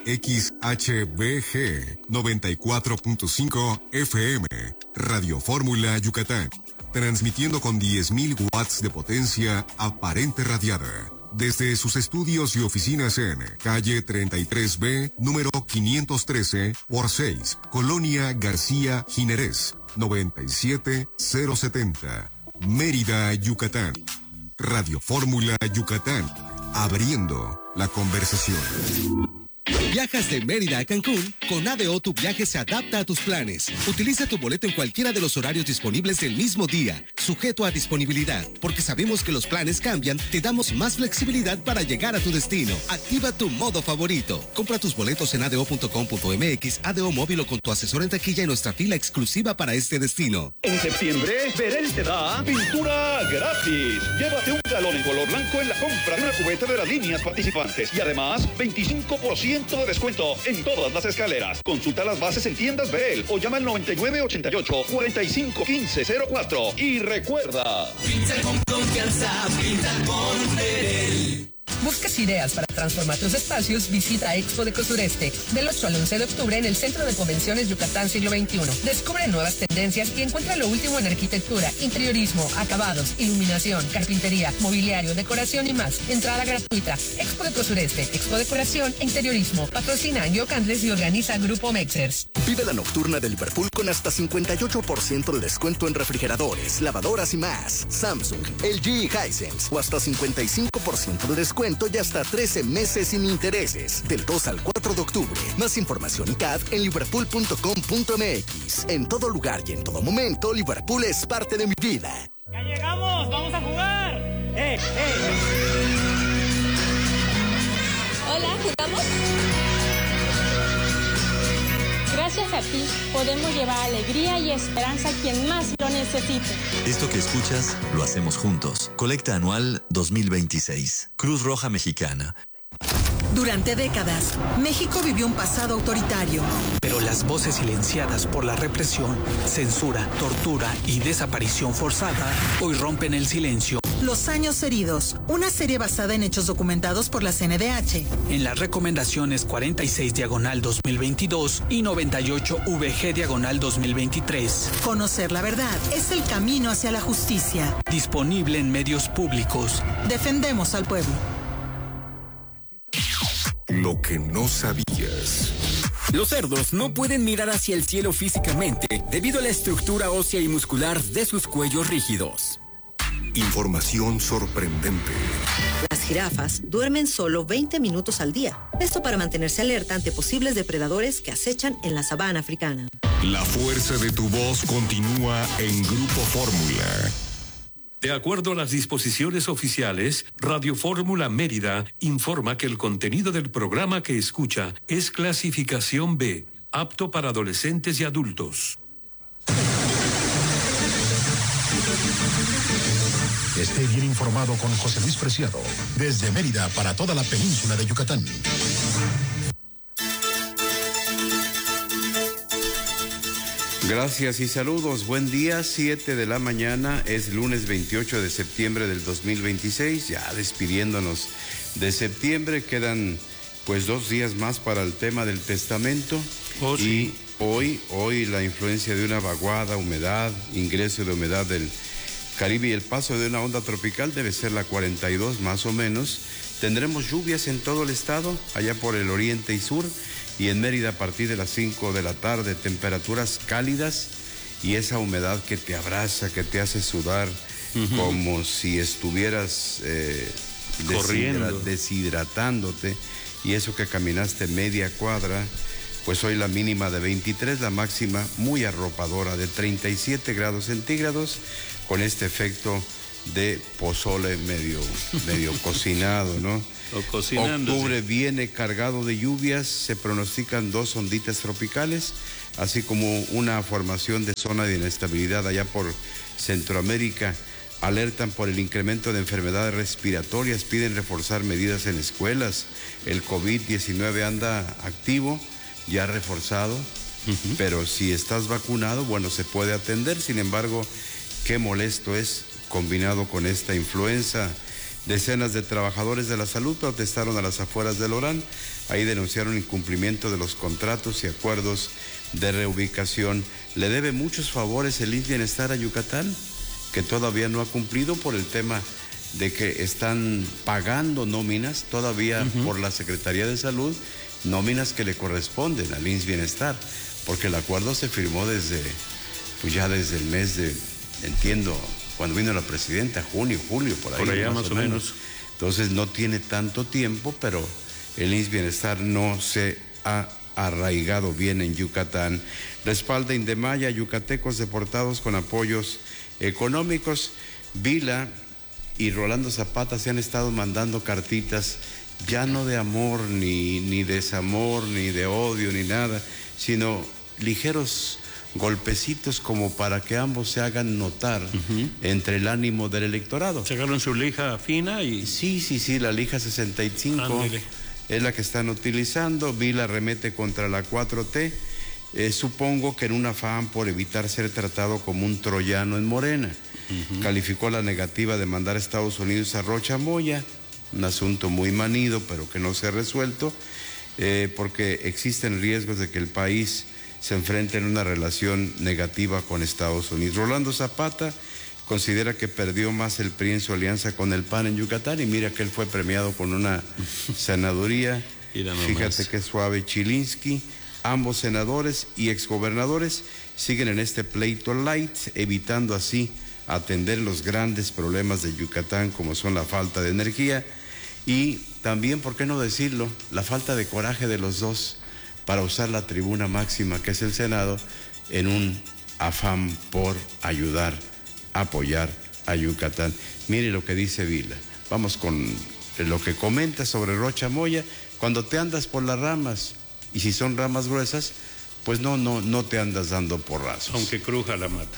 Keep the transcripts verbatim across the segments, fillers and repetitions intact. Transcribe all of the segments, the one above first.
X H B G noventa y cuatro punto cinco F M, Radio Fórmula Yucatán, transmitiendo con diez mil watts de potencia aparente radiada. Desde sus estudios y oficinas en calle treinta y tres B, número quinientos trece por seis, Colonia García Jiménez, noventa y siete mil setenta, Mérida, Yucatán. Radio Fórmula Yucatán, abriendo la conversación. Viajas de Mérida a Cancún, con A D O tu viaje se adapta a tus planes. Utiliza tu boleto en cualquiera de los horarios disponibles del mismo día, sujeto a disponibilidad. Porque sabemos que los planes cambian, te damos más flexibilidad para llegar a tu destino. Activa tu modo favorito. Compra tus boletos en adeo punto com punto mx, A D O móvil o con tu asesor en taquilla en nuestra fila exclusiva para este destino. En septiembre, Verel te da pintura gratis. Llévate un galón en color blanco en la compra de una cubeta de las líneas participantes. Y además, veinticinco por ciento de descuento en todas las escaleras. Consulta las bases en tiendas Verel o llama al noventa y nueve ochenta y ocho cuarenta y cinco quince cero cuatro. Y recuerda, pinta con confianza, pinta con Verel. ¿Buscas ideas para transformar tus espacios? Visita Expo Deco Sureste del ocho al once de octubre en el Centro de Convenciones Yucatán Siglo veintiuno. Descubre nuevas tendencias y encuentra lo último en arquitectura, interiorismo, acabados, iluminación, carpintería, mobiliario, decoración y más. Entrada gratuita. Expo Deco Sureste, Expo Decoración e Interiorismo. Patrocina Yocandes y organiza Grupo Mexers. Vive la nocturna de Liverpool con hasta cincuenta y ocho por ciento de descuento en refrigeradores, lavadoras y más. Samsung, L G y Hisense. O hasta cincuenta y cinco por ciento de descuento y hasta trece meses sin intereses. Del dos al cuatro de octubre. Más información y C A D en liverpool punto com punto mx. En todo lugar y en todo momento, Liverpool es parte de mi vida. ¡Ya llegamos! ¡Vamos a jugar! ¡Eh, eh! Hola, ¿jugamos? Gracias a ti, podemos llevar alegría y esperanza a quien más lo necesite. Esto que escuchas, lo hacemos juntos. Colecta anual dos mil veintiséis. Cruz Roja Mexicana. Durante décadas, México vivió un pasado autoritario. Pero las voces silenciadas por la represión, censura, tortura y desaparición forzada hoy rompen el silencio. Los años heridos, una serie basada en hechos documentados por la C N D H. En las recomendaciones cuarenta y seis diagonal dos mil veintidós y noventa y ocho V G diagonal dos mil veintitrés. Conocer la verdad es el camino hacia la justicia. Disponible en medios públicos. Defendemos al pueblo. Lo que no sabías. Los cerdos no pueden mirar hacia el cielo físicamente debido a la estructura ósea y muscular de sus cuellos rígidos. Información sorprendente. Las jirafas duermen solo veinte minutos al día. Esto para mantenerse alerta ante posibles depredadores que acechan en la sabana africana. La fuerza de tu voz continúa en Grupo Fórmula. De acuerdo a las disposiciones oficiales, Radio Fórmula Mérida informa que el contenido del programa que escucha es clasificación B, apto para adolescentes y adultos. Esté bien informado con José Luis Preciado, desde Mérida para toda la península de Yucatán. Gracias y saludos. Buen día, siete de la mañana, es lunes veintiocho de septiembre del dos mil veintiséis, ya despidiéndonos de septiembre, quedan pues dos días más para el tema del testamento. Oh, sí. Y hoy, hoy la influencia de una vaguada, humedad, ingreso de humedad del Caribe y el paso de una onda tropical debe ser la cuarenta y dos más o menos. Tendremos lluvias en todo el estado, allá por el oriente y sur, y en Mérida a partir de las cinco de la tarde, temperaturas cálidas y esa humedad que te abraza, que te hace sudar, uh-huh. como si estuvieras eh, deshidra- deshidratándote, y eso que caminaste media cuadra. Pues hoy la mínima de veintitrés, la máxima muy arropadora de treinta y siete grados centígrados, con este efecto de pozole medio, medio cocinado, ¿no? O cocinando. Octubre viene cargado de lluvias, se pronostican dos onditas tropicales, así como una formación de zona de inestabilidad allá por Centroamérica. Alertan por el incremento de enfermedades respiratorias, piden reforzar medidas en escuelas. El COVID diecinueve anda activo, ya reforzado, uh-huh. pero si estás vacunado, bueno, se puede atender. Sin embargo, qué molesto es, combinado con esta influenza Decenas de trabajadores de la salud protestaron a las afueras del Orán. Ahí denunciaron incumplimiento de los contratos y acuerdos de reubicación. Le debe muchos favores el I M S S Bienestar a Yucatán, que todavía no ha cumplido por el tema de que están pagando nóminas todavía uh-huh. por la Secretaría de Salud, nóminas que le corresponden al I M S S Bienestar, porque el acuerdo se firmó desde, pues ya desde el mes de, entiendo, cuando vino la presidenta, junio, julio, por ahí. Por allá más, más o menos. menos. Entonces no tiene tanto tiempo, pero el I M S S Bienestar no se ha arraigado bien en Yucatán. Respalda Indemaya, yucatecos deportados con apoyos económicos. Vila y Rolando Zapata se han estado mandando cartitas, ya no de amor, ni, ni desamor, ni de odio, ni nada, sino ligeros golpecitos como para que ambos se hagan notar uh-huh. entre el ánimo del electorado. Sacaron su lija fina y... Sí, sí, sí, la lija sesenta y cinco Ándale. Es la que están utilizando. Vila remete contra la cuatro T, eh, supongo que en un afán por evitar ser tratado como un troyano en Morena. Uh-huh. Calificó la negativa de mandar a Estados Unidos a Rocha Moya, un asunto muy manido pero que no se ha resuelto, eh, porque existen riesgos de que el país se enfrenta en una relación negativa con Estados Unidos. Rolando Zapata considera que perdió más el P R I en su alianza con el P A N en Yucatán, y mira que él fue premiado con una senaduría. Fíjate qué suave. Chilinsky, ambos senadores y exgobernadores siguen en este pleito light, evitando así atender los grandes problemas de Yucatán, como son la falta de energía y también, ¿por qué no decirlo?, la falta de coraje de los dos para usar la tribuna máxima que es el Senado en un afán por ayudar, apoyar a Yucatán. Mire lo que dice Vila. Vamos con lo que comenta sobre Rocha Moya. Cuando te andas por las ramas, y si son ramas gruesas, pues no, no, no te andas dando porrazos. Aunque cruja la mata.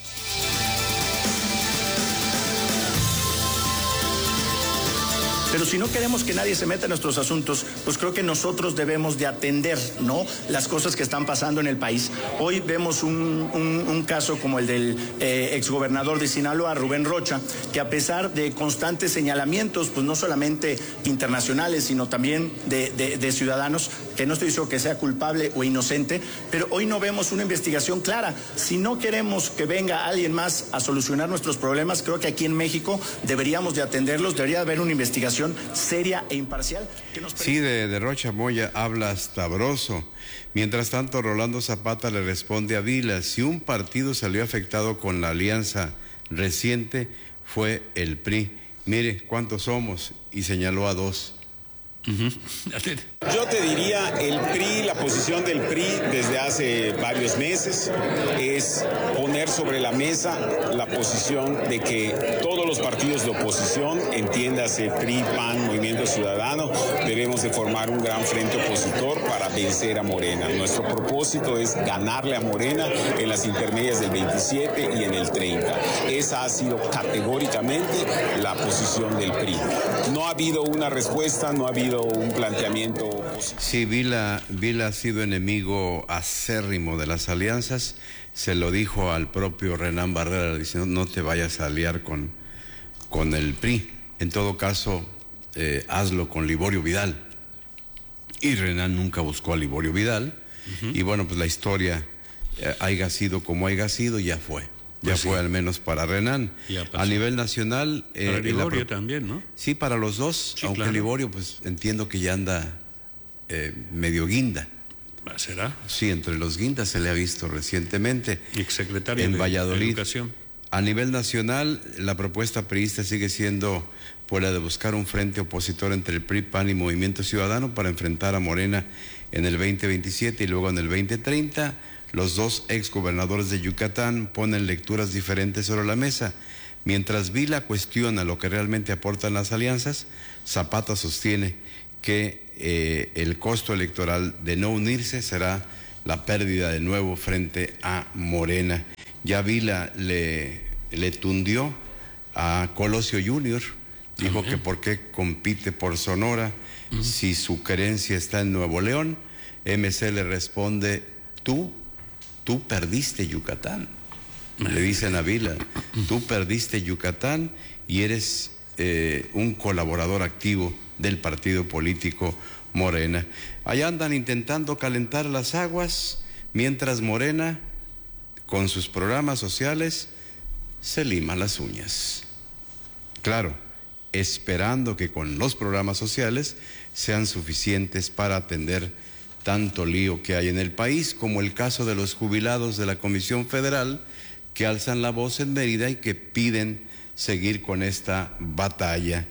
Pero si no queremos que nadie se meta en nuestros asuntos, pues creo que nosotros debemos de atender, ¿no?, las cosas que están pasando en el país. Hoy vemos un, un, un caso como el del eh, exgobernador de Sinaloa, Rubén Rocha, que a pesar de constantes señalamientos, pues no solamente internacionales, sino también de, de, de ciudadanos, que no estoy diciendo que sea culpable o inocente, pero hoy no vemos una investigación clara. Si no queremos que venga alguien más a solucionar nuestros problemas, creo que aquí en México deberíamos de atenderlos, debería haber una investigación seria e imparcial. Que nos sí, de, de Rocha Moya habla hasta Broso. Mientras tanto, Rolando Zapata le responde a Vila: si un partido salió afectado con la alianza reciente, fue el P R I. Mire cuántos somos, y señaló a dos. Uh-huh. Yo te diría, el P R I, la posición del P R I desde hace varios meses es poner sobre la mesa la posición de que todos los partidos de oposición, entiéndase P R I, P A N, Movimiento Ciudadano, debemos de formar un gran frente opositor para vencer a Morena. Nuestro propósito es ganarle a Morena en las intermedias del veintisiete y en el treinta. Esa ha sido categóricamente la posición del P R I. No ha habido una respuesta, no ha habido un planteamiento. Sí, Vila, Vila ha sido enemigo acérrimo de las alianzas. Se lo dijo al propio Renán Barrera, diciendo: no te vayas a aliar con, con el P R I. En todo caso, eh, hazlo con Liborio Vidal. Y Renán nunca buscó a Liborio Vidal. Uh-huh. Y bueno, pues la historia, eh, haya sido como haya sido, ya fue. Ya pues fue sí. Al menos para Renán. A nivel nacional... Eh, para Liborio la... también, ¿no? Sí, para los dos, sí, aunque claro. Liborio, pues entiendo que ya anda eh, medio guinda. ¿Será? Sí, entre los guindas se le ha visto recientemente. Exsecretario en de Valladolid. Educación. A nivel nacional, la propuesta priista sigue siendo por la de buscar un frente opositor entre el P R I, P A N y Movimiento Ciudadano para enfrentar a Morena en el veinte veintisiete y luego en el veinte treinta. Los dos exgobernadores de Yucatán ponen lecturas diferentes sobre la mesa. Mientras Vila cuestiona lo que realmente aportan las alianzas, Zapata sostiene que eh, el costo electoral de no unirse será la pérdida de nuevo frente a Morena. Ya Vila le, le tundió a Colosio junior, dijo uh-huh. que por qué compite por Sonora uh-huh. si su querencia está en Nuevo León. M C le responde: tú Tú perdiste Yucatán, le dicen a Vila, tú perdiste Yucatán y eres eh, un colaborador activo del partido político Morena. Allá andan intentando calentar las aguas, mientras Morena, con sus programas sociales, se lima las uñas. Claro, esperando que con los programas sociales sean suficientes para atender tanto lío que hay en el país, como el caso de los jubilados de la Comisión Federal que alzan la voz en Mérida y que piden seguir con esta batalla.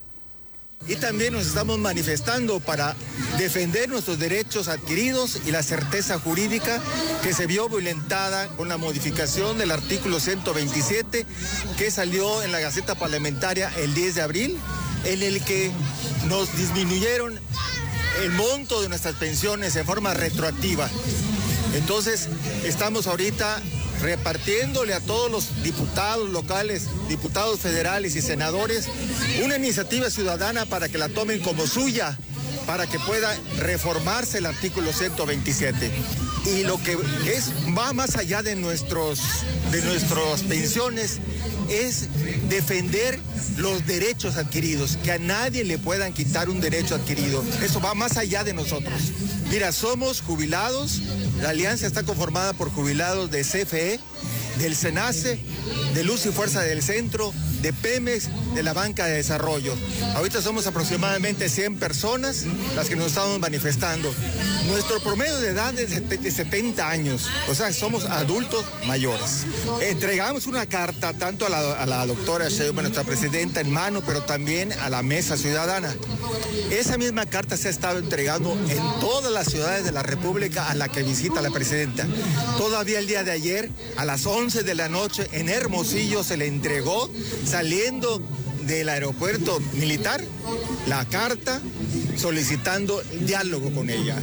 Y también nos estamos manifestando para defender nuestros derechos adquiridos y la certeza jurídica que se vio violentada con la modificación del artículo ciento veintisiete que salió en la Gaceta Parlamentaria el diez de abril, en el que nos disminuyeron el monto de nuestras pensiones en forma retroactiva. Entonces, estamos ahorita repartiéndole a todos los diputados locales, diputados federales y senadores una iniciativa ciudadana para que la tomen como suya, para que pueda reformarse el artículo ciento veintisiete. Y lo que es, va más allá de, nuestros, de nuestras pensiones es defender los derechos adquiridos, que a nadie le puedan quitar un derecho adquirido. Eso va más allá de nosotros. Mira, somos jubilados, la alianza está conformada por jubilados de C F E, del SENACE, de Luz y Fuerza del Centro, de Pemex, de la Banca de Desarrollo. Ahorita somos aproximadamente cien personas las que nos estamos manifestando. Nuestro promedio de edad es de setenta años, o sea, somos adultos mayores. Entregamos una carta tanto a la, a la doctora Sheinbaum, nuestra presidenta, en mano, pero también a la Mesa Ciudadana. Esa misma carta se ha estado entregando en todas las ciudades de la República a la que visita la presidenta. Todavía el día de ayer, a las once de la noche, en Hermosillo se le entregó, saliendo del aeropuerto militar, la carta solicitando diálogo con ella.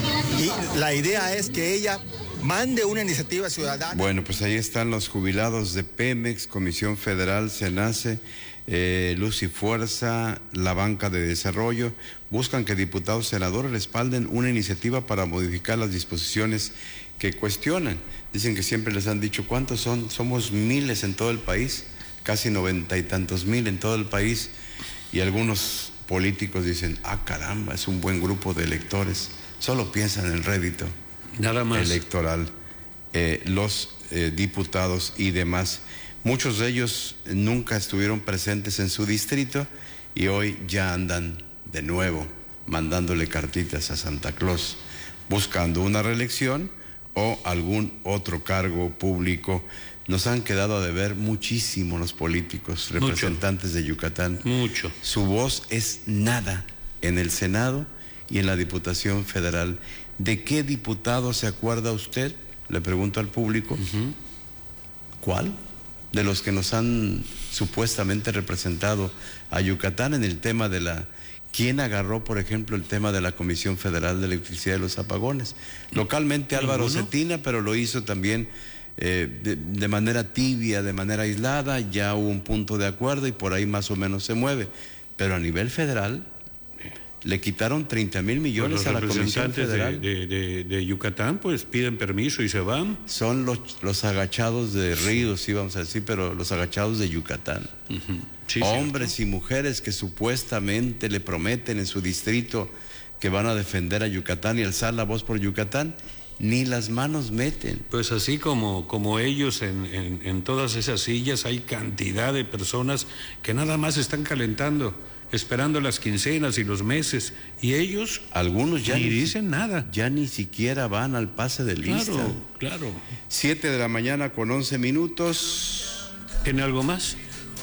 Y la idea es que ella mande una iniciativa ciudadana. Bueno, pues ahí están los jubilados de Pemex, Comisión Federal, SENACE, eh, Luz y Fuerza, la Banca de Desarrollo. Buscan que diputados y senadores respalden una iniciativa para modificar las disposiciones que cuestionan. Dicen que siempre les han dicho, ¿cuántos son? Somos miles en todo el país, casi noventa y tantos mil en todo el país, y algunos políticos dicen, ah caramba, es un buen grupo de electores, solo piensan en el rédito Nada más. electoral, eh, los eh, diputados y demás. Muchos de ellos nunca estuvieron presentes en su distrito y hoy ya andan de nuevo mandándole cartitas a Santa Claus, buscando una reelección o algún otro cargo público. Nos han quedado a deber muchísimo los políticos, representantes Mucho. de Yucatán. Mucho. Su voz es nada en el Senado y en la Diputación Federal. ¿De qué diputado se acuerda usted? Le pregunto al público. Uh-huh. ¿Cuál? De los que nos han supuestamente representado a Yucatán en el tema de la... ¿Quién agarró, por ejemplo, el tema de la Comisión Federal de Electricidad y los apagones? Localmente Álvaro Cetina, pero lo hizo también eh, de, de manera tibia, de manera aislada. Ya hubo un punto de acuerdo y por ahí más o menos se mueve. Pero a nivel federal le quitaron treinta mil millones pues a la Comisión Federal. De, de, de, de Yucatán, pues piden permiso y se van. Son los, los agachados de Ríos, sí vamos a decir, pero los agachados de Yucatán. Uh-huh. Sí, hombres cierto. y mujeres que supuestamente le prometen en su distrito que van a defender a Yucatán y alzar la voz por Yucatán, ni las manos meten. Pues así como, como ellos en, en, en todas esas sillas hay cantidad de personas que nada más están calentando, esperando las quincenas y los meses, y ellos algunos ya ni ni dicen nada. Ya ni siquiera van al pase de lista. Claro, claro. Siete de la mañana con once minutos. ¿Tiene algo más?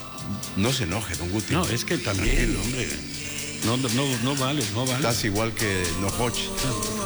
No se enoje, don Guti. No, es que también, hombre, no, no, no vale, no vale. Estás igual que Nojoch.